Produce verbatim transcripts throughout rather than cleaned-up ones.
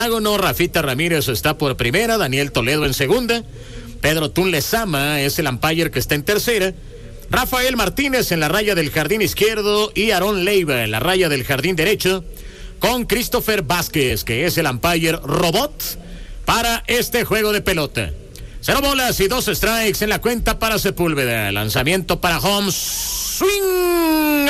Pentágono, Rafita Ramírez está por primera, Daniel Toledo en segunda, Pedro Tun Lezama es el umpire que está en tercera, Rafael Martínez en la raya del jardín izquierdo y Aarón Leiva en la raya del jardín derecho, con Christopher Vázquez, que es el umpire robot para este juego de pelota. Cero bolas y dos strikes en la cuenta para Sepúlveda. Lanzamiento para Holmes. Swing,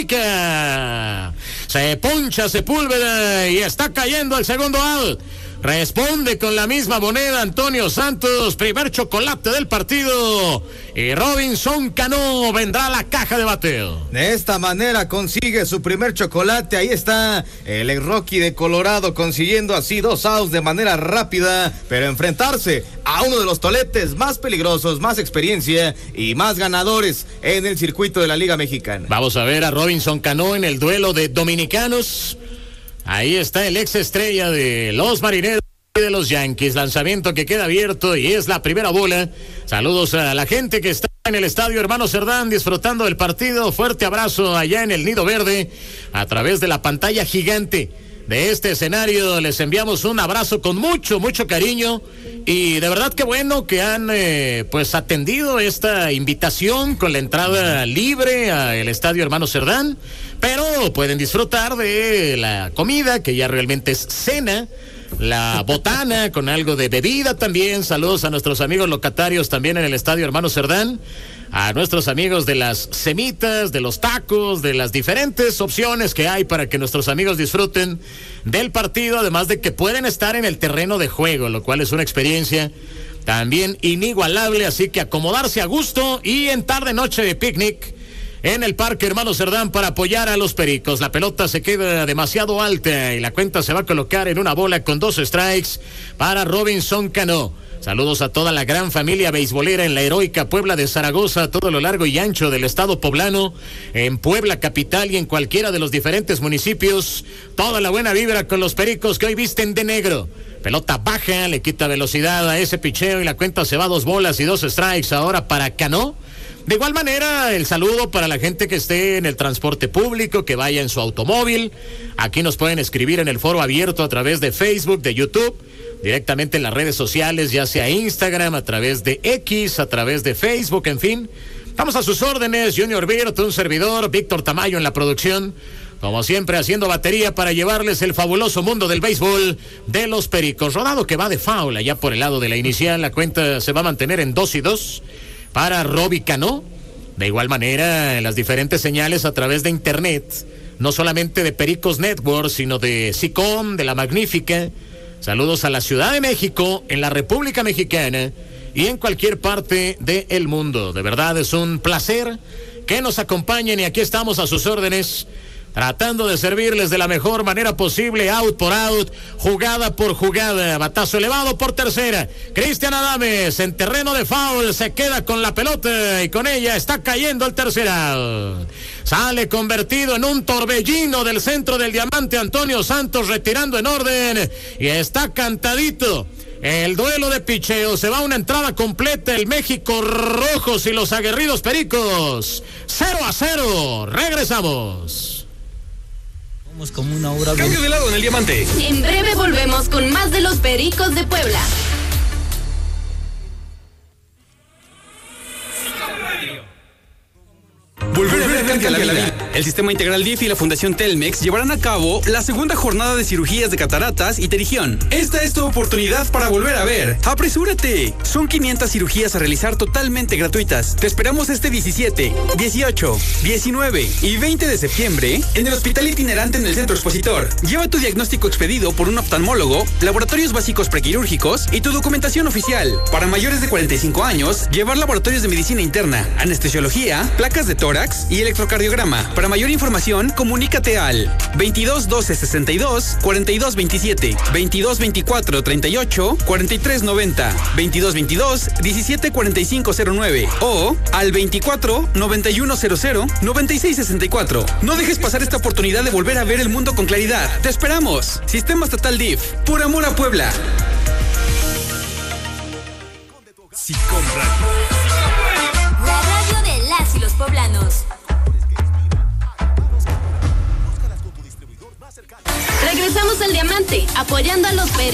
abanica. Se poncha Sepúlveda y está cayendo el segundo out. Responde con la misma moneda Antonio Santos, primer chocolate del partido. Y Robinson Cano vendrá a la caja de bateo. De esta manera consigue su primer chocolate. Ahí está el ex Rocky de Colorado consiguiendo así dos outs de manera rápida, pero enfrentarse a uno de los toletes más peligrosos, más experiencia y más ganadores en el circuito de la Liga Mexicana. Vamos a ver a Robinson Cano en el duelo de dominicanos. Ahí está el ex estrella de los Marineros y de los Yankees. Lanzamiento que queda abierto y es la primera bola. Saludos a la gente que está en el estadio Hermano Cerdán disfrutando del partido. Fuerte abrazo allá en el Nido Verde a través de la pantalla gigante de este escenario. Les enviamos un abrazo con mucho, mucho cariño y de verdad que bueno que han eh, pues atendido esta invitación con la entrada libre al estadio Hermano Cerdán, pero pueden disfrutar de la comida que ya realmente es cena, la botana con algo de bebida también. Saludos a nuestros amigos locatarios también en el estadio Hermano Cerdán, a nuestros amigos de las semitas, de los tacos, de las diferentes opciones que hay para que nuestros amigos disfruten del partido, además de que pueden estar en el terreno de juego, lo cual es una experiencia también inigualable, así que acomodarse a gusto y en tarde noche de picnic en el Parque Hermano Cerdán para apoyar a los Pericos. La pelota se queda demasiado alta y la cuenta se va a colocar en una bola con dos strikes para Robinson Cano. Saludos a toda la gran familia beisbolera en la heroica Puebla de Zaragoza, a todo lo largo y ancho del estado poblano, en Puebla capital y en cualquiera de los diferentes municipios. Toda la buena vibra con los Pericos que hoy visten de negro. Pelota baja, le quita velocidad a ese picheo y la cuenta se va a dos bolas y dos strikes ahora para Cano. De igual manera, el saludo para la gente que esté en el transporte público, que vaya en su automóvil. Aquí nos pueden escribir en el foro abierto a través de Facebook, de YouTube, directamente en las redes sociales, ya sea Instagram, a través de X, a través de Facebook, en fin. Estamos a sus órdenes, Junior Bird, un servidor, Víctor Tamayo en la producción. Como siempre, haciendo batería para llevarles el fabuloso mundo del béisbol de los Pericos. Rodado que va de foul allá por el lado de la inicial. La cuenta se va a mantener en dos y dos para Robbie Cano. De igual manera, en las diferentes señales a través de internet, no solamente de Pericos Network, sino de SICOM, de La Magnífica. Saludos a la Ciudad de México, en la República Mexicana y en cualquier parte del mundo. De verdad es un placer que nos acompañen y aquí estamos a sus órdenes, tratando de servirles de la mejor manera posible, out por out, jugada por jugada, batazo elevado por tercera. Cristian Adames en terreno de foul se queda con la pelota y con ella está cayendo el tercer out. Sale convertido en un torbellino del centro del diamante Antonio Santos, retirando en orden y está cantadito el duelo de picheo. Se va una entrada completa el México Rojos y los aguerridos Pericos. Cero a cero. Regresamos. Como una obra. Cambio de lado en el diamante. En breve volvemos con más de los Pericos de Puebla. Volver a ver cambia la vida. El Sistema Integral D I F y la Fundación Telmex llevarán a cabo la segunda jornada de cirugías de cataratas y pterigión. Esta es tu oportunidad para volver a ver. ¡Apresúrate! Son quinientas cirugías a realizar totalmente gratuitas. Te esperamos este diecisiete, dieciocho, diecinueve y veinte de septiembre en el Hospital Itinerante en el Centro Expositor. Lleva tu diagnóstico expedido por un oftalmólogo, laboratorios básicos prequirúrgicos y tu documentación oficial. Para mayores de cuarenta y cinco años, llevar laboratorios de medicina interna, anestesiología, placas de tórax y electrocardiograma. Para mayor información, comunícate al veintidós doce sesenta y dos cuarenta y dos veintisiete, veintidós veinticuatro treinta y ocho cuarenta y tres noventa, veintidós veintidós diecisiete cuarenta y cinco cero nueve o al veinticuatro noventa y uno cero cero noventa y seis sesenta y cuatro. No dejes pasar esta oportunidad de volver a ver el mundo con claridad. ¡Te esperamos! Sistema Estatal D I F. Por amor a Puebla. SICOM Radio. La radio de las y los poblanos. Regresamos al diamante, apoyando a los Pericos.